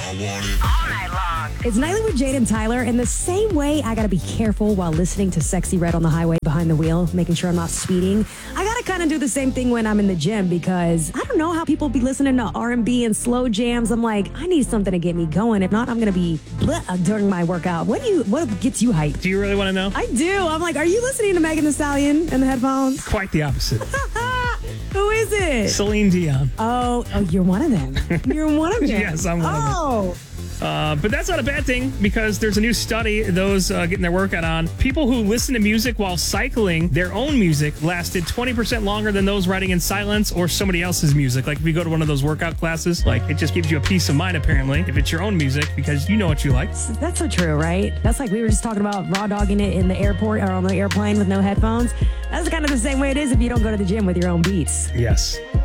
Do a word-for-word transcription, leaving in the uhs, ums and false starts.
It's Nightly with Jade and Tyler. In the same way, I got to be careful while listening to Sexy Red on the highway behind the wheel, making sure I'm not speeding. I got to kind of do the same thing when I'm in the gym because I don't know how people be listening to R and B and slow jams. I'm like, I need something to get me going. If not, I'm going to be bleh during my workout. What do you? What gets you hyped? Do you really want to know? I do. I'm like, are you listening to Megan Thee Stallion in the headphones? Quite the opposite. Who is it? Celine Dion. Oh, oh, you're one of them. You're one of them. Yes, I'm one oh. of them. Uh, but that's not a bad thing because there's a new study, those uh, getting their workout on. People who listen to music while cycling, their own music, lasted twenty percent longer than those writing in silence or somebody else's music. Like if you go to one of those workout classes, like it just gives you a peace of mind, apparently, if it's your own music because you know what you like. That's so true, right? That's like we were just talking about raw dogging it in the airport or on the airplane with no headphones. That's kind of the same way it is if you don't go to the gym with your own beats. Yes.